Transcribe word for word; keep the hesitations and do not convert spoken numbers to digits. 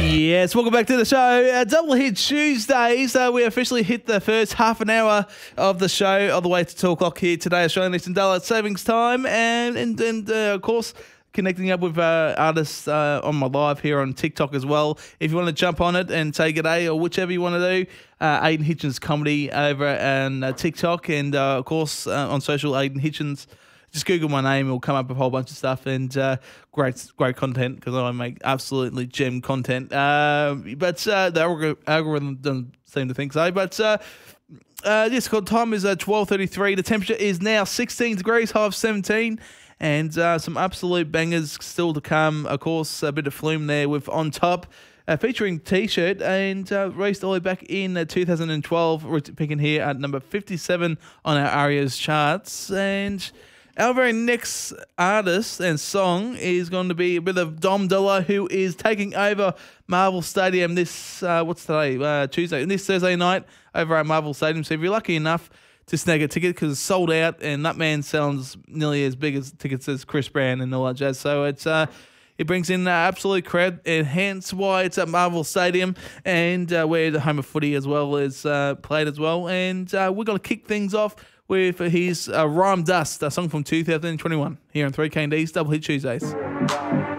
Yes, welcome back to the show. Uh, Double Hit Tuesdays. Uh, we officially hit the first half an hour of the show, all the way to two o'clock here today, Australian Eastern Daylight Savings Time. And, and, and uh, of course, connecting up with uh, artists uh, on my live here on TikTok as well. If you want to jump on it and say g'day or whichever you want to do, uh, Aidan Hitchens Comedy over on uh, TikTok and, uh, of course, uh, on social, Aidan Hitchens. Just Google my name, it'll come up with a whole bunch of stuff and uh, great great content because I make absolutely gem content. Uh, but uh, the algor- algorithm doesn't seem to think so. But uh, uh, yes, the time is uh, twelve thirty-three. The temperature is now sixteen degrees, high of seventeen. And uh, some absolute bangers still to come. Of course, a bit of flume there with On Top. Uh, featuring T-shirt and uh, raced all the way back in uh, two thousand twelve. We're picking here at number fifty-seven on our Aria's charts. And our very next artist and song is going to be a bit of Dom Dolla, who is taking over Marvel Stadium this, uh, what's today, uh, Tuesday, this Thursday night over at Marvel Stadium. So if you're lucky enough to snag a ticket, because it's sold out and that man sounds nearly as big as tickets as Chris Brown and all that jazz. So it's uh, it brings in uh, absolute crowd, and hence why it's at Marvel Stadium, and uh, where the home of footy as well is uh, played as well. And uh, we're going to kick things off with his uh, Rhyme Dust, a song from two thousand twenty-one here on three K and D's Double Hit Tuesdays.